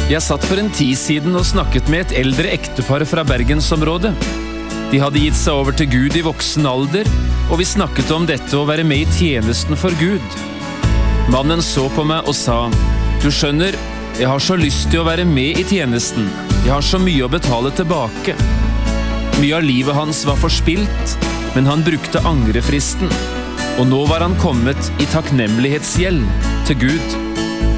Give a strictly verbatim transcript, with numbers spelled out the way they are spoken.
Jeg satt for en tid siden og snakket med et eldre ektepar fra Bergensområdet. De hadde gitt seg over til Gud i voksen alder, og vi snakket om dette å være med i tjenesten for Gud. Mannen så på meg og sa, «Du skjønner, jeg har så lyst til å være med i tjenesten. Jeg har så mye å betale tilbake.» Mye av livet hans var forspilt, men han brukte angrefristen, og nå var han kommet i takknemlighetsgjeld til Gud.